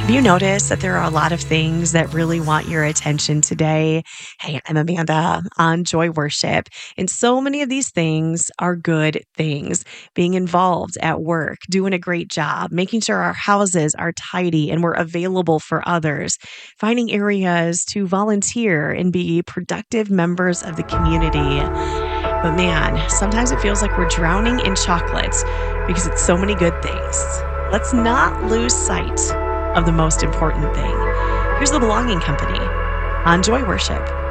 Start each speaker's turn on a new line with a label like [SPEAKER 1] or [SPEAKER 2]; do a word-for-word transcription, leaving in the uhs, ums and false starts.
[SPEAKER 1] Have you noticed that there are a lot of things that really want your attention today? Hey, I'm Amanda on Joy Worship, and so many of these things are good things. Being involved at work, doing a great job, making sure our houses are tidy and we're available for others, finding areas to volunteer and be productive members of the community. But man, sometimes it feels like we're drowning in chocolate because it's so many good things. Let's not lose sight of the most important thing. Here's the Belonging Company on Joy Worship.